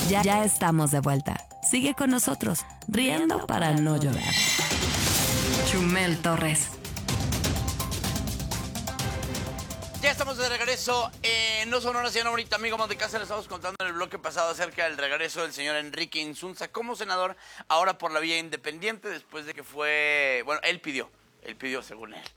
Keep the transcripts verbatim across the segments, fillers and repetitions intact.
Ya, ya estamos de vuelta. Sigue con nosotros, riendo para no llorar. Chumel Torres. Ya estamos de regreso en No Sonora, señora bonita amigo más de casa. Le estamos contando en el bloque pasado acerca del regreso del señor Enrique Insunza como senador, ahora por la vía independiente, después de que fue, bueno, él pidió, él pidió según él,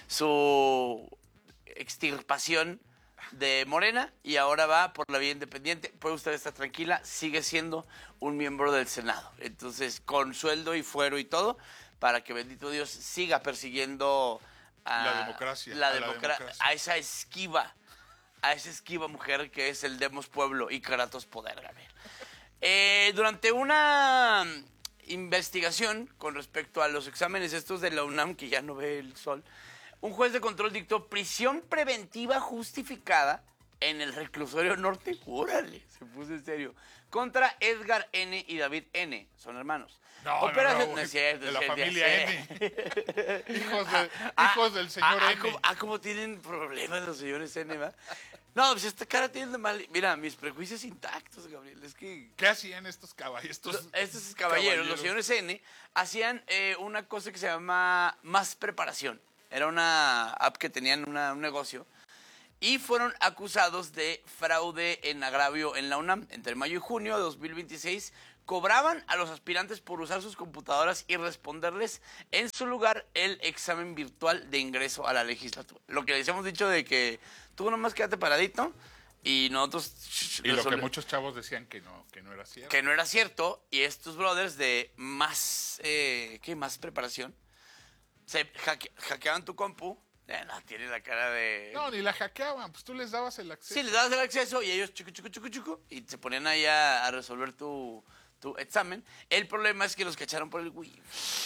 su extirpación de Morena y ahora va por la vía independiente. Puede usted estar tranquila, sigue siendo un miembro del Senado. Entonces, con sueldo y fuero y todo, para que bendito Dios siga persiguiendo a la democracia, la a, democra- la democracia. a esa esquiva, a esa esquiva mujer que es el Demos Pueblo y Kratos Poder, Gabriel. Eh, durante una investigación con respecto a los exámenes estos de la UNAM, que ya no ve el sol, un juez de control dictó prisión preventiva justificada en el reclusorio norte, órale, se puso en serio, contra Edgar N. y David N., son hermanos. No, Operación, no, no, no es cierto, de es la cierto, familia es N. cierto. hijos, de, Ah, hijos del señor ah, N. Ah, ¿cómo, ah, ¿cómo tienen problemas los señores N, va? No, pues esta cara tiene de mal... Mira, mis prejuicios intactos, Gabriel, es que... ¿Qué hacían estos caballeros? Estos, Los- estos caballeros, los señores N, hacían eh, una cosa que se llama Más Preparación. Era una app que tenían una- un negocio. Y fueron acusados de fraude en agravio en la UNAM. Entre mayo y junio de dos mil veintiséis, cobraban a los aspirantes por usar sus computadoras y responderles en su lugar el examen virtual de ingreso a la legislatura. Lo que les hemos dicho de que tú nomás quédate paradito y nosotros... y lo que resolve- muchos chavos decían que no, que no era cierto. que no era cierto, y estos brothers de más, eh, ¿qué? Más preparación, se hacke- hackeaban tu compu, eh, no, tiene la cara de... No, ni la hackeaban, pues tú les dabas el acceso. Sí, les dabas el acceso y ellos chucu, chucu, chucu, chucu, y se ponían ahí a, a resolver tu, tu examen. El problema es que los cacharon por el Wii.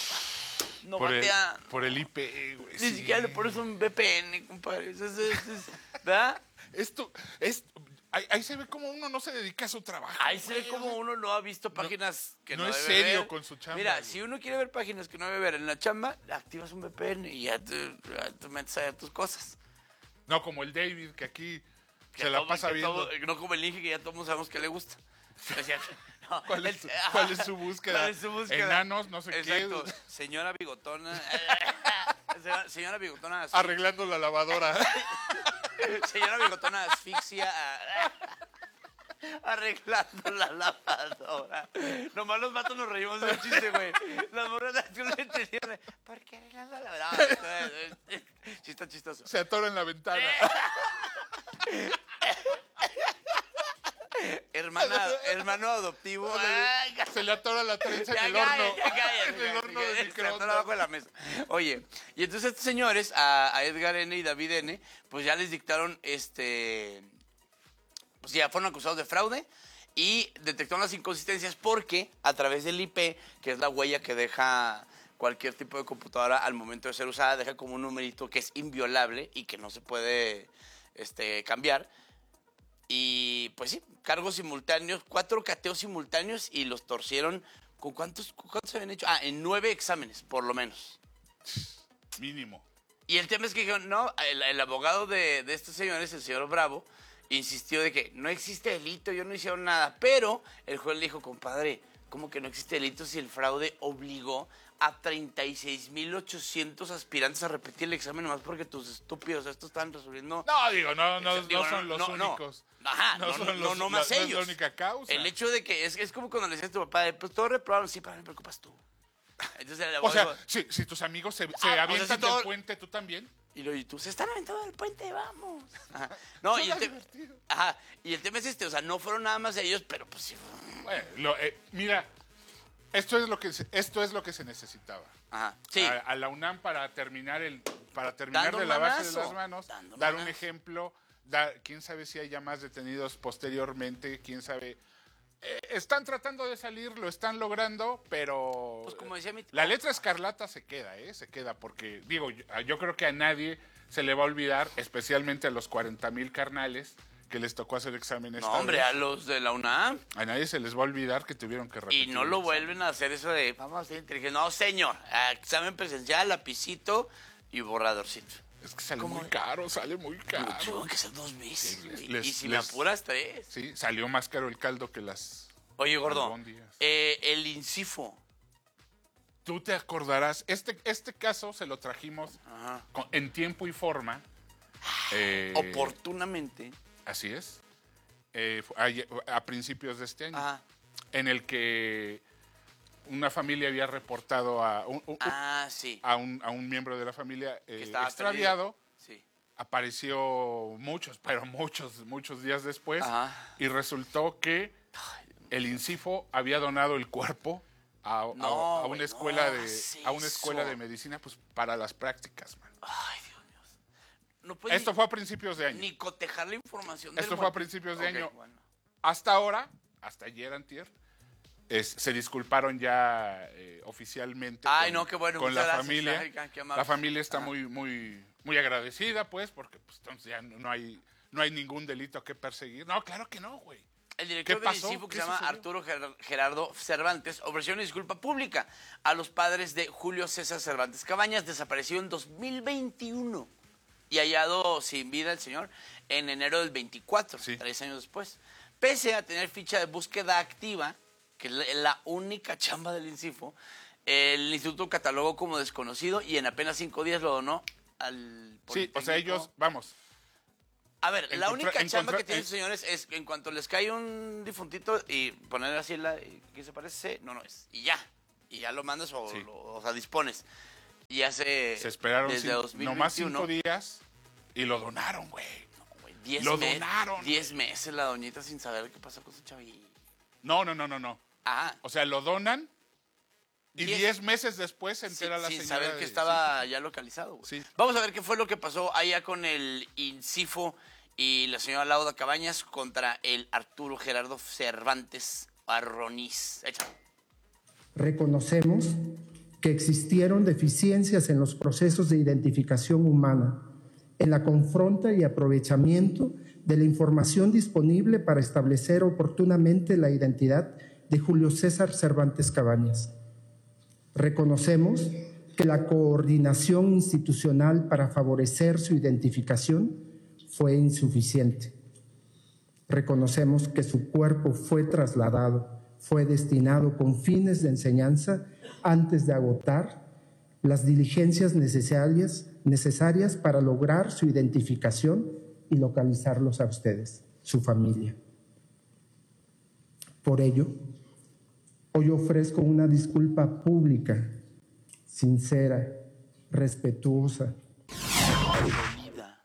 No por, el, batean. por el I P, güey. Ni sí. siquiera le pones un V P N, compadre. Eso es- eso es- ¿verdad? Esto, es, ahí, ahí se ve como uno no se dedica a su trabajo. Ahí se ve güey, como o sea, uno no ha visto páginas que no, no es debe serio ver. con su chamba, Mira, güey. si uno quiere ver páginas que no debe ver en la chamba, activas un V P N y ya te, ya te metes a tus cosas. No, como el David, que aquí Que se la todo- pasa que viendo. todo- no como el Inge, que ya todos sabemos que le gusta. O sea, no, ¿Cuál es, el- su, ajá. cuál es su búsqueda? ¿Cuál es su búsqueda? Enanos, no sé Exacto. qué. Señora bigotona. Señora- Señora bigotona. asfixia. Arreglando la lavadora. Señora bigotona asfixia. Arreglando la lavadora. Nomás los vatos nos reímos del chiste, güey. Las morras no le entendieron. ¿Por qué arreglando la lavadora? Sí, está chistoso. Se atora en la ventana. Hermana, hermano adoptivo. Ay, Se le atora la trenza en ya el cállate, horno. ya cállate, En el horno cállate, de se atora microondas. abajo de la mesa. Oye, y entonces estos señores, a, a Edgar N. y David N., pues ya les dictaron, este, pues ya fueron acusados de fraude y detectaron las inconsistencias porque a través del I P, que es la huella que deja cualquier tipo de computadora al momento de ser usada, deja como un numerito que es inviolable y que no se puede este, cambiar. Y pues sí, cargos simultáneos, cuatro cateos simultáneos y los torcieron. ¿Con cuántos, con cuántos se habían hecho? Ah, en nueve exámenes, por lo menos. Mínimo. Y el tema es que dijeron, no, el, el abogado de, de estos señores, el señor Bravo, insistió de que no existe delito, yo no hicieron nada. Pero el juez le dijo, compadre, ¿cómo que no existe delito si el fraude obligó a treinta y seis mil ochocientos aspirantes a repetir el examen nomás porque tus estúpidos estos están resolviendo? No, digo, no, no, Digo, no son los no, no. únicos. Ajá, no, no, son no, los- no más la- no es ellos. la única causa. El hecho de que es, es como cuando le decías a tu papá, de, pues todos reprobaron, sí, pero no me preocupas tú. Entonces el O abogado sea, si, si tus amigos se, se Ah, o sea, avientan si todo- del puente, ¿tú también? y, lo, y tú, se están aventando del puente, vamos. Ajá. No, y el, Suena te- divertido. ajá, y el tema es este, o sea, no fueron nada más ellos, pero pues sí. fueron- Bueno, lo- eh, mira, esto es lo que se, esto es lo que se necesitaba. Ajá, sí. A, a la UNAM para terminar el para terminar Dando de un lavarse de manazo. las manos, Dando un dar un manazo. ejemplo, dar, quién sabe si haya más detenidos posteriormente, quién sabe. Eh, están tratando de salir, lo están logrando, pero Pues como decía mi la letra escarlata se queda, ¿eh? Se queda porque, digo, yo, yo creo que a nadie se le va a olvidar, especialmente a los cuarenta mil carnales que les tocó hacer exámenes. No, hombre, a los de la UNAM. A nadie se les va a olvidar que tuvieron que repetir. Y no el lo examen. vuelven a hacer eso de, vamos a ser inteligentes. No, señor, examen presencial, lapicito y borradorcito. Es que sale ¿Cómo? muy caro, sale muy caro. Tuvo que ser dos veces. Sí, les- y, les- y si les- me apuras, tres. Sí, salió más caro el caldo que las... Oye, gordo, albóndigas. eh, el Incifo. Tú te acordarás, este, este caso se lo trajimos Ajá. con- en tiempo y forma. eh, Oportunamente. Así es. eh, fu- a, a principios de este año. Ajá. En el que una familia había reportado a un, un- Ah, sí. a un, a un miembro de la familia eh, Que estaba extraviado. Sí. Apareció muchos, pero muchos, muchos días después. Ajá. Y resultó que el Incifo había donado el cuerpo a, a- No, a güey, una escuela no de hagas a una escuela eso. de medicina, pues para las prácticas, man. Ay, Dios mío. No puedes Esto ni, fue a principios de año. ni cotejar la información. Esto del fue a muerto. principios de Ok, año. bueno. Hasta ahora, hasta ayer antier, es- se disculparon ya eh, oficialmente Ay, con, no, qué bueno, con la muchas gracias, familia. Ángel, qué amable. La familia está Ajá. muy, muy, muy agradecida, pues, porque pues, entonces ya no no hay, no hay ningún delito que perseguir. No, claro que no, güey. El director ¿Qué del pasó? Incifo, que ¿Qué se llama sucedió? Arturo Ger- Gerardo Cervantes, ofreció una disculpa pública a los padres de Julio César Cervantes Cabañas, desaparecido en dos mil veintiuno y hallado sin vida el señor en enero del veinticuatro, Sí. tres años después. Pese a tener ficha de búsqueda activa, que es la- la única chamba del Incifo, el instituto catalogó como desconocido y en apenas cinco días lo donó al Sí, o sea, Politécnico. ellos, vamos, A ver, la Encontra- única chamba encontra- que tienen en- estos señores es que en cuanto les cae un difuntito y poner así la que se parece, no, no es. Y ya. Y ya lo mandas o, Sí. lo, o sea, dispones. Y ya se. se esperaron desde cin- dos mil nomás veintiuno. cinco días y lo donaron, güey. Güey, diez Lo me- donaron, diez meses la doñita sin saber qué pasó con su chavilla. No, no, no, no, no. Ah. O sea, lo donan y Diez- diez meses después se Sin, entera la sin señora saber que de- estaba ya localizado. Güey. Sí. Vamos a ver qué fue lo que pasó allá con el Incifo y la señora Lauda Cabañas contra el Arturo Gerardo Cervantes Arroniz. Échalo. Reconocemos que existieron deficiencias en los procesos de identificación humana, en la confronta y aprovechamiento de la información disponible para establecer oportunamente la identidad de Julio César Cervantes Cabañas. Reconocemos que la coordinación institucional para favorecer su identificación fue insuficiente. Reconocemos que su cuerpo fue trasladado, fue destinado con fines de enseñanza antes de agotar las diligencias necesarias, necesarias para lograr su identificación y localizarlos a ustedes, su familia. Por ello, hoy ofrezco una disculpa pública, sincera, respetuosa, Vida.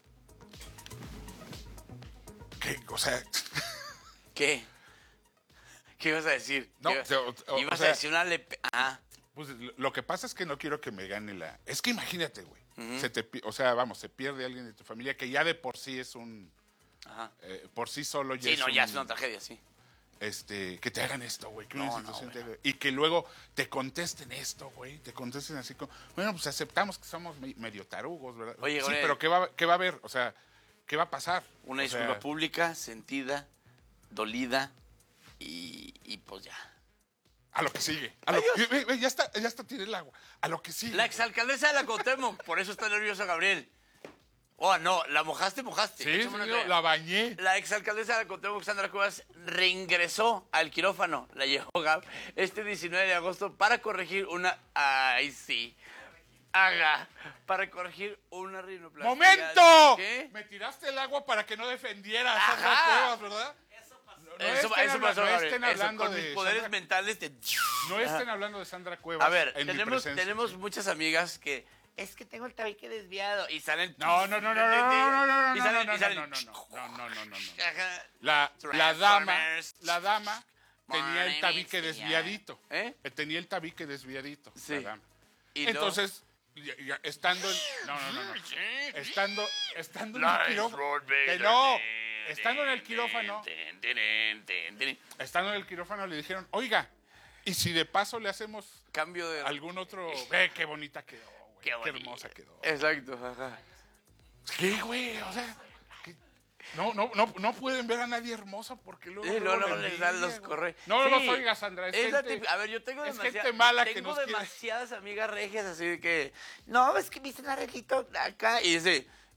¿Qué? O sea, ¿Qué? ¿Qué ibas a decir? No, ¿Qué ibas- o- o- ibas o sea- a decir una lepe... Ah, pues lo- lo que pasa es que no quiero que me gane la... Es que imagínate, güey. Se te pi- o sea, vamos, se pierde alguien de tu familia que ya de por sí es un... ajá. eh, por sí solo ya Sí, es no, un- ya es una tragedia, sí. este, que te hagan esto, güey, que una No, institución no, te güey. haga- y que luego te contesten esto, güey, te contesten así como, bueno, pues aceptamos que somos me- medio tarugos, ¿verdad? Oye, sí, Gabriel. pero ¿qué va, qué va a haber? O sea, ¿qué va a pasar? Una O sea, disculpa pública, sentida, dolida y, y pues ya. a lo que sigue. A lo que- ve, ve, ya está, ya está, tiene el agua. A lo que sigue. La exalcaldesa de la Cuauhtémoc, por eso está nerviosa Gabriel. Oh, no, la mojaste, mojaste. Sí, Échame una sí, crema. la bañé. La exalcaldesa de la Cuauhtémoc, Sandra Cuevas, reingresó al quirófano, la llevó Gab, este diecinueve de agosto para corregir una... Ay, sí. Haga. Para corregir una rinoplastia. ¡Momento! ¿Qué? Me tiraste el agua para que no defendiera a Sandra Ajá. Cuevas, ¿verdad? No, no Eso, estén eso habla- pasó, no Gabriel. estén Eso, hablando con de mis poderes Sandra- mentales de... No estén hablando de Sandra Cuevas. A ver, en mi tenemos, presencia. tenemos muchas amigas que... Es que tengo el tabique desviado. Y salen... No, no, no, no, no, no, no, no, Y no, salen- no, y salen- no, no, no, no, no, no, no. Ajá. La, la dama, Transformers. la dama tenía el Morning, tabique sí, desviadito. ¿Eh? Eh, Tenía el tabique desviadito. Sí. La dama. Y luego- Entonces, ya- ya, estando en, no, no, no, no. Estando, estando en el Nice quirófano. road, Que baby. no. Estando en el quirófano, Tin, tin, tin, tin, tin. estando en el quirófano le dijeron, oiga, y si de paso le hacemos Cambio de... algún otro, ve qué bonita quedó, güey, Qué qué, bonita. hermosa quedó. Exacto, ajá. ¿Qué, güey? O sea, que- no, no, no, no pueden ver a nadie hermosa porque luego, Sí, luego luego la les dan envidia, los güey. correos. No, Sí, no los oigas, Sandra. Es, es la gente, típica- A ver, yo tengo, es demasiada- gente mala que tengo nos quiere. demasiadas amigas regias así de que, no, es que viste un arreglito acá. Y dice,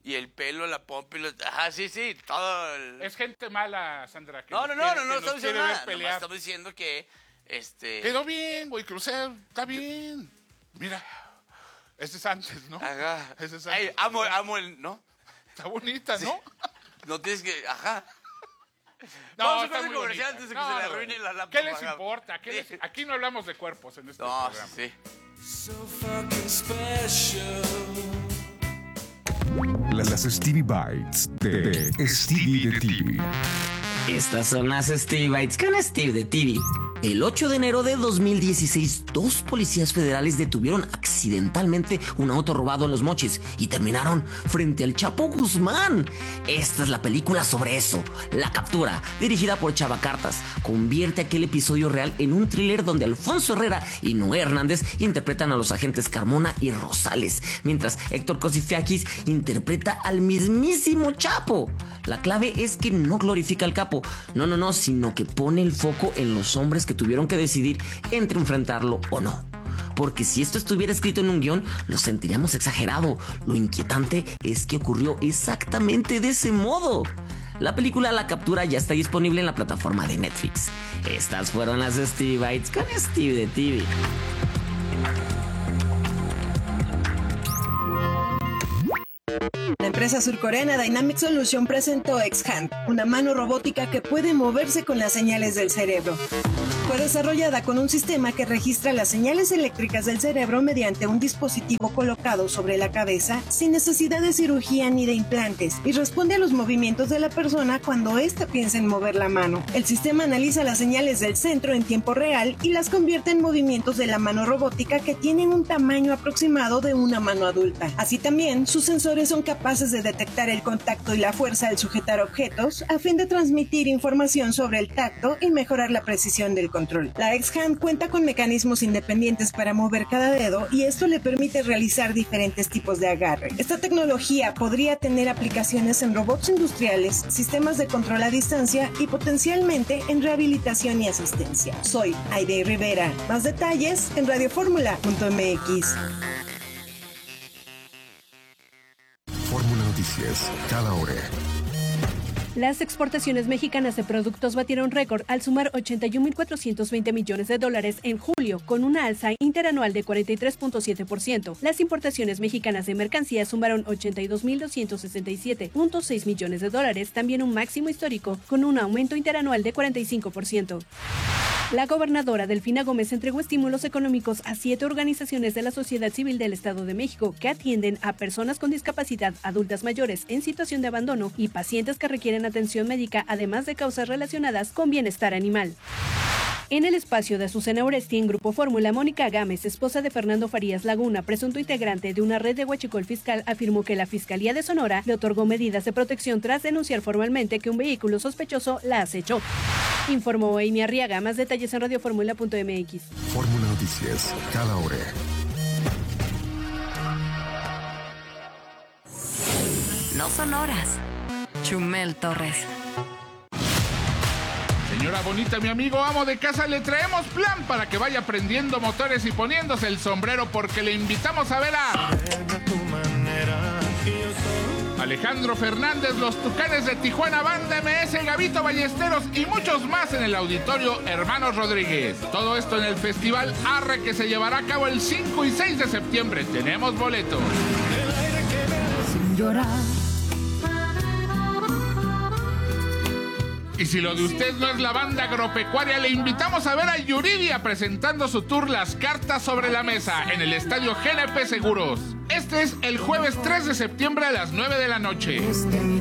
y el pelo, la pompa y los... Ajá, sí, sí, todo el... Es gente mala, Sandra. Que No, no, nos no, quiere- no, que no nos estamos quiere diciendo ver nada. Nomás pelear. estamos diciendo que, este... Quedó bien, güey, Crucer. Está bien. Mira. Ese es antes, ¿no? Ajá. Ese es Ay, antes. amo, amo el... ¿No? Está bonita, ¿no? No tienes que... Ajá. No, Vamos a está hacer muy comercial bonita. antes de que No, se le no, arruine no. la lámpara. ¿Qué les Ajá. importa? ¿Qué les- Sí. Aquí no hablamos de cuerpos en este No, programa. sí. Las Stevie Bites de Stevie de T V. Estas son las Stevie Bites con Steve de T V. El ocho de enero de dos mil dieciséis, dos policías federales detuvieron accidentalmente un auto robado en Los Mochis y terminaron frente al Chapo Guzmán. Esta es la película sobre eso. La captura, dirigida por Chava Cartas, convierte aquel episodio real en un thriller donde Alfonso Herrera y Noé Hernández interpretan a los agentes Carmona y Rosales, mientras Héctor Cosifiakis interpreta al mismísimo Chapo. La clave es que no glorifica al capo, no, no, no, sino que pone el foco en los hombres que tuvieron que decidir entre enfrentarlo o no. Porque si esto estuviera escrito en un guión, lo sentiríamos exagerado. Lo inquietante es que ocurrió exactamente de ese modo. La película La Captura ya está disponible en la plataforma de Netflix. Estas fueron las Stevie Bites con Steve de T V. La empresa surcoreana Dynamic Solution presentó X-Hand, una mano robótica que puede moverse con las señales del cerebro. Fue desarrollada con un sistema que registra las señales eléctricas del cerebro mediante un dispositivo colocado sobre la cabeza sin necesidad de cirugía ni de implantes y responde a los movimientos de la persona cuando ésta piensa en mover la mano. El sistema analiza las señales del centro en tiempo real y las convierte en movimientos de la mano robótica que tienen un tamaño aproximado de una mano adulta. Así también, sus sensores son capaces de detectar el contacto y la fuerza al sujetar objetos a fin de transmitir información sobre el tacto y mejorar la precisión del control. La X-Hand cuenta con mecanismos independientes para mover cada dedo y esto le permite realizar diferentes tipos de agarre. Esta tecnología podría tener aplicaciones en robots industriales, sistemas de control a distancia y potencialmente en rehabilitación y asistencia. Soy Aide Rivera. Más detalles en radioformula punto m x. Fórmula Noticias, cada hora. Las exportaciones mexicanas de productos batieron récord al sumar ochenta y un mil cuatrocientos veinte millones de dólares en julio, con una alza interanual de cuarenta y tres punto siete por ciento. Las importaciones mexicanas de mercancías sumaron ochenta y dos mil doscientos sesenta y siete punto seis millones de dólares, también un máximo histórico, con un aumento interanual de cuarenta y cinco por ciento. La gobernadora Delfina Gómez entregó estímulos económicos a siete organizaciones de la sociedad civil del Estado de México que atienden a personas con discapacidad, adultas mayores en situación de abandono y pacientes que requieren atención médica, además de causas relacionadas con bienestar animal. En el espacio de Azucena Oresti en Grupo Fórmula, Mónica Gámez, esposa de Fernando Farías Laguna, presunto integrante de una red de huachicol fiscal, afirmó que la Fiscalía de Sonora le otorgó medidas de protección tras denunciar formalmente que un vehículo sospechoso la acechó. Informó Amy Arriaga. Más detalles en radioformula punto m x. Fórmula Noticias, cada hora. No son horas. Chumel Torres. Señora bonita, mi amigo amo de casa, le traemos plan para que vaya prendiendo motores y poniéndose el sombrero porque le invitamos a ver a Alejandro Fernández, los Tucanes de Tijuana, Banda M S, Gabito Ballesteros y muchos más en el Auditorio Hermanos Rodríguez. Todo esto en el Festival Arre, que se llevará a cabo el cinco y seis de septiembre. Tenemos boletos. Sin llorar. Y si lo de usted no es la banda agropecuaria, le invitamos a ver a Yuridia presentando su tour Las Cartas sobre la Mesa en el Estadio G N P Seguros. Este es el jueves tres de septiembre a las nueve de la noche.